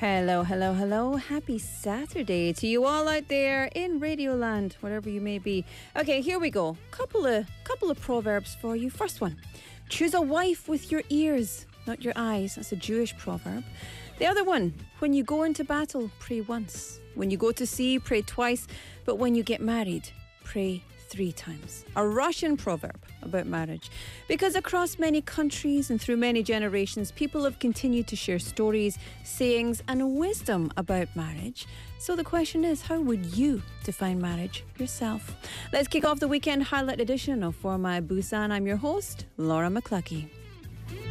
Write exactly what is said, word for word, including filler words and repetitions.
Hello, hello, hello. Happy Saturday to you all out there in Radioland, wherever you may be. Okay, here we go. Couple of couple of proverbs for you. First one. Choose a wife with your ears, not your eyes. That's a Jewish proverb. The other one. When you go into battle, pray once. When you go to sea, pray twice. But when you get married, pray three times. A Russian proverb about marriage. Because across many countries and through many generations, people have continued to share stories, sayings and wisdom about marriage. So the question is, how would you define marriage yourself? Let's kick off the weekend highlight edition of For My Busan. I'm your host, Laura McCluskey.